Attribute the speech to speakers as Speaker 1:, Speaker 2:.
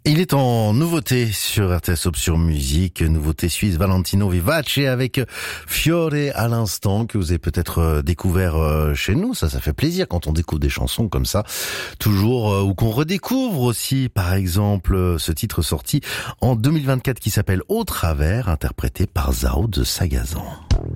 Speaker 1: Il est en nouveauté sur RTS Option Musique, nouveauté suisse Valentino Vivace avec Fiore à l'instant que vous avez peut-être découvert chez nous. Ça fait plaisir quand on découvre des chansons comme ça. Toujours, ou qu'on redécouvre aussi, par exemple, ce titre sorti en 2024 qui s'appelle Au Travers, interprété par Zao de Sagazan.